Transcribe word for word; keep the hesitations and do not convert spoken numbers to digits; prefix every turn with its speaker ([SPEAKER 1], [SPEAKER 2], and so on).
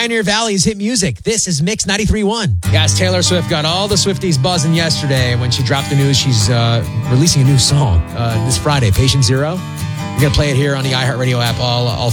[SPEAKER 1] Pioneer Valley's hit music. This is Mix ninety-three point one. Yes, Taylor Swift got all the Swifties buzzing yesterday when she dropped the news she's uh, releasing a new song uh, this Friday, Patient Zero. We're going to play it here on the iHeartRadio app all, all